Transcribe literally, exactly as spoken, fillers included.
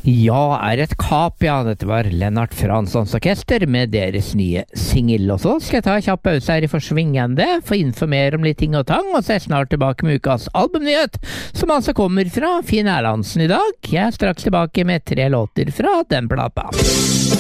Ja, er et kap, ja. Dette var Lennart Franssons orkester med deres nye singel. Og så skal jeg ta en kjapp pause her i Forsvingende, få informere om litt ting og tang, og så er jeg snart tilbake med ukas albumnyhet, som altså kommer fra Finn Erlandsen i dag. Jeg er straks tilbake med tre låter fra den plata.